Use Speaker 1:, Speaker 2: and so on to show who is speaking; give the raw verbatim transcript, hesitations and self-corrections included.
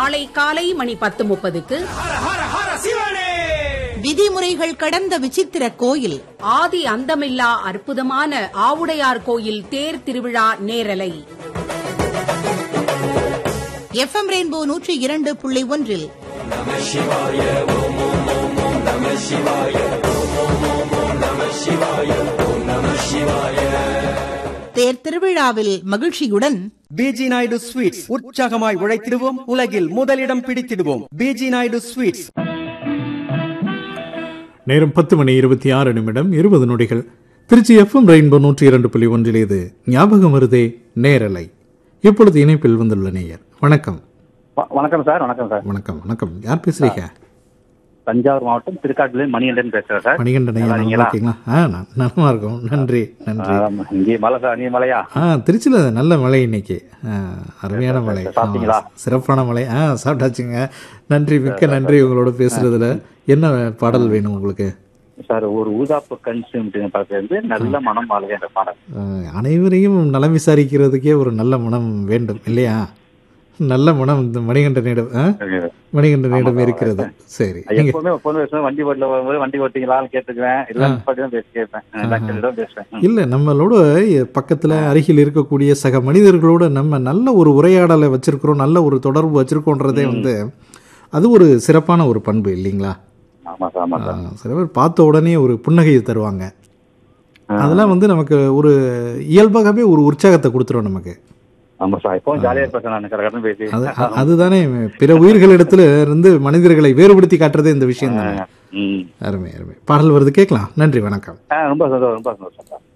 Speaker 1: நாளை காலை மணி பத்து முப்பதுக்கு
Speaker 2: விதிமுறைகள் கடந்த விசித்திர கோயில்,
Speaker 1: ஆதி அந்தமில்லா அற்புதமான ஆவுடையார் கோயில் தேர் திருவிழா நேரலை
Speaker 2: எஃப் எம் ரெயின்போ நூற்றி இரண்டு புள்ளி ஒன்றில். தேர் திருவிழாவில் மகிழ்ச்சியுடன்
Speaker 3: பிஜி நாயுடு ஸ்வீட்ஸ். உற்சாகமாய் உழைத்திடுவோம், உலகில் முதலிடம் பிடித்திடுவோம். PG Naidu sweets.
Speaker 4: நேரம் பத்து மணி இருபத்தி ஆறு நிமிடம் இருபது நொடிகள். திருச்சி எஃப் எம் ரெயின்போ நூற்றி இரண்டு புள்ளி ஒன்றில் இது ஞாபகம் வருதே நேரலை. இப்பொழுது இணைப்பில் வந்துள்ள நேயர். வணக்கம்.
Speaker 5: வணக்கம் சார். வணக்கம் சார்.
Speaker 4: வணக்கம் வணக்கம். யார் பேசுறீங்க?
Speaker 5: தஞ்சாவூர் மாவட்டம் திருக்காட்டுல மணிகண்டன் பேசுறேன் சார்.
Speaker 4: மணிகண்டன் இருக்கீங்களா? நலமா இருக்கும். நன்றி நன்றி.
Speaker 5: இங்கே மழை சார். நீ மழையா?
Speaker 4: ஆ, திருச்சியில நல்ல மழை இன்னைக்கு. அருமையான மழை, சிறப்பான மழை. ஆ, சாப்பிட்டாச்சுங்க. நன்றி, மிக்க நன்றி உங்களோட பேசுறதுல. என்ன பாடல் வேணும் உங்களுக்கு?
Speaker 5: சார், ஒரு ஊதாப்பு கன்சியூம் பார்த்து நல்ல மனம் வாழ்க என்ற பாடல்.
Speaker 4: அனைவரையும் நலம் விசாரிக்கிறதுக்கே ஒரு நல்ல மனம் வேண்டும் இல்லையா? நல்ல மனம் இந்த மணிகண்டனிடம் மணிகண்டனிடம் இருக்கிறது. சரி,
Speaker 5: வண்டி ஓட்டுல வண்டி ஓட்டிங்களான்னு கேட்டுக்குவேன்.
Speaker 4: இல்ல, நம்மளோட பக்கத்துல அருகில் இருக்கக்கூடிய சக மனிதர்களோட நம்ம நல்ல ஒரு உரையாடலை வச்சிருக்கிறோம், நல்ல ஒரு தொடர்பு வச்சிருக்கோன்றதே வந்து அது ஒரு சிறப்பான ஒரு பண்பு இல்லைங்களா? சில பேர் பார்த்த உடனே ஒரு புன்னகையை தருவாங்க. அதெல்லாம் வந்து நமக்கு ஒரு இயல்பாகவே ஒரு உற்சாகத்தை கொடுத்துரும் நமக்கு. அதுதானே பிற உயிர்களிடத்துல இருந்து மனிதர்களை வேறுபடுத்தி காட்டுறதே இந்த விஷயம் தானே. அருமை அருமை. பாடல் வருது, கேட்கலாம். நன்றி, வணக்கம்.
Speaker 5: ரொம்ப சந்தோஷம்.